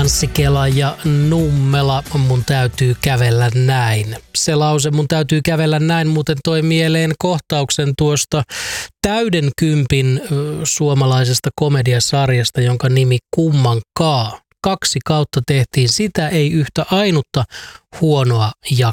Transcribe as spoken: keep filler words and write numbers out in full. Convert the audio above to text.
Anssi Kela ja Nummela, mun täytyy kävellä näin. Se lause, mun täytyy kävellä näin, muuten toi mieleen kohtauksen tuosta täyden kympin suomalaisesta komediasarjasta, jonka nimi Kummankaan. Kaksi kautta tehtiin sitä, ei yhtä ainutta huonoa jaksoa.